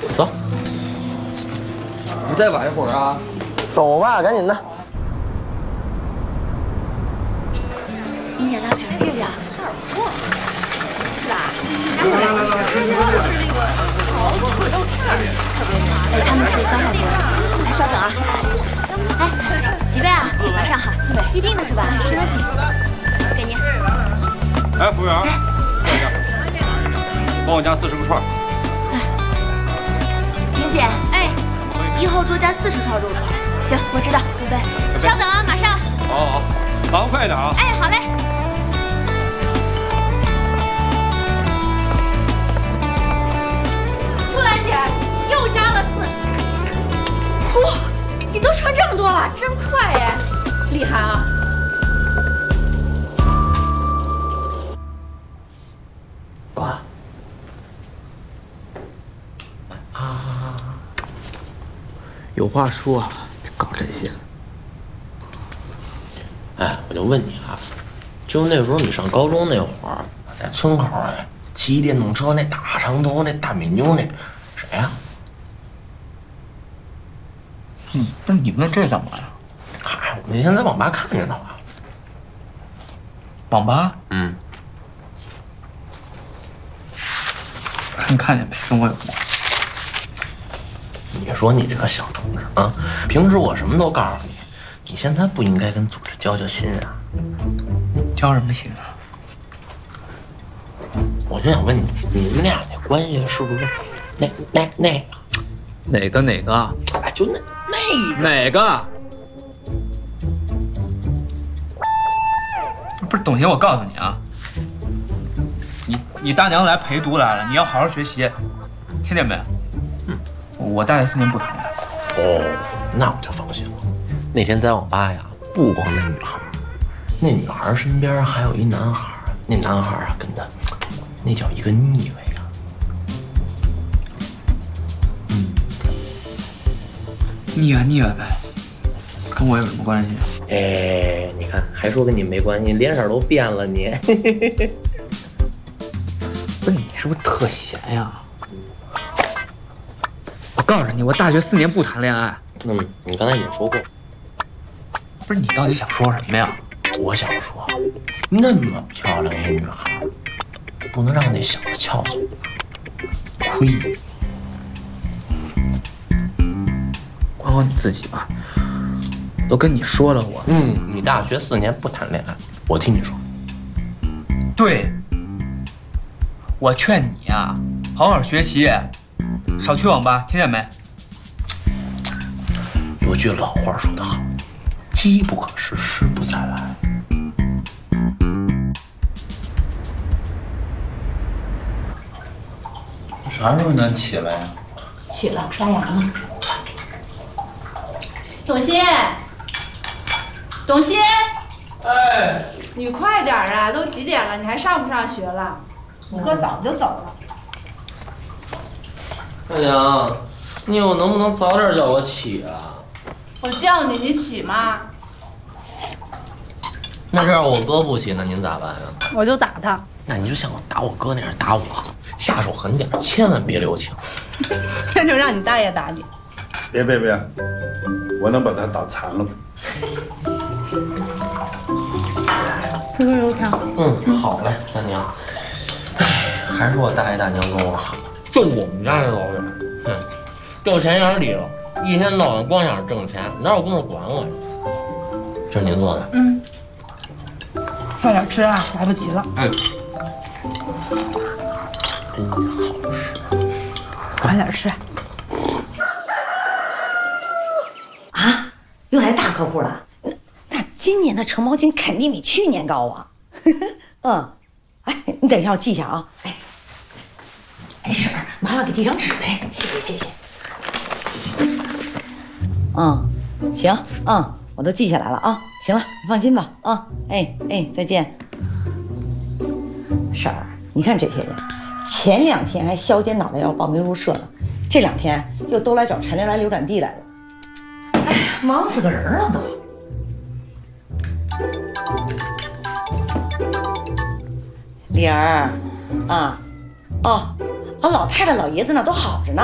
走。 你再晚一会儿啊。 走吧，赶紧的。 明天拉片，这个是吧？哎，他们是3号座。哎，稍等啊。哎，几位啊？马上好，4位，预定的是吧？是的，给您。 哎，服务员，等一下，帮我加40个串。 萍姐，哎，1号桌加40串肉串。行，我知道，各位，稍等啊，马上。 好，麻烦快一点啊。 哎，好嘞。 初兰姐又加了4。哇，你都穿这么多了，真快哎，厉害啊！ 爸。有话说啊，别搞这些。哎，我就问你啊，就那时候你上高中那会儿，在村口哎骑电动车那大长头那大美妞那谁呀？ 不是你问这干嘛呀？ 嗨，我那天在网吧看见他了。 网吧？ 嗯。 看见没？跟我有关。 你说你这个小同志啊，平时我什么都告诉你，你现在不应该跟组织交心啊。 交什么心啊？ 我就想问你，你们俩那关系是不是哪个？ 哎，就那哪个？不是董卿，我告诉你啊，你大娘来陪读来了，你要好好学习，听见没？我大学4年不谈恋爱。 哦，那我就放心了。那天在网吧呀，不光那女孩，那女孩身边还有一男孩，那男孩啊跟她，那叫一个腻味啊。 腻歪呗，跟我有什么关系？ 哎，你看，还说跟你没关系，脸色都变了你。 不是你是不是特闲呀？我告诉你，我大学4年不谈恋爱。 你刚才也说过。 不是你到底想说什么呀？ 我想说，那么漂亮一女孩，不能让那小子撬走，亏。 管好你自己吧。我都跟你说了， 你大学4年不谈恋爱，我听你说。 对，我劝你呀，好好学习，少去网吧，听见没？ 有句老话说得好，机不可失，失不再来。 啥时候能起来呀？ 起了，刷牙呢。董欣，哎，你快点啊！都几点了？你还上不上学了？我哥早就走了。 大娘，你以后能不能早点叫我起啊？ 我叫你，你起吗？ 那这样我哥不起，那您咋办呀？ 我就打他。 那你就像打我哥那样打我，下手狠点，千万别留情。 那就让你大爷打你。 别，我能把他打残了。 吃个油条。 好嘞，大娘。哎，还是我大爷大娘跟我好。就我们家这老人，掉钱眼里了，一天到晚光想着挣钱，哪有功夫管我呀？这是您做的。 快点吃啊，来不及了。 哎，真好吃。 快点吃。 啊，又来大客户了。那今年的承包金肯定比去年高啊。哎，你等一下，我记一下啊。哎，婶儿，麻烦给递张纸呗，谢谢。行，我都记下来了啊。行了，你放心吧啊。哎，再见。婶儿，你看这些人，前2天还削尖脑袋要报名入社呢，这2天又都来找陈莲来流转地来了。哎呀，忙死个人了都。莲儿，老太太老爷子呢都好着呢。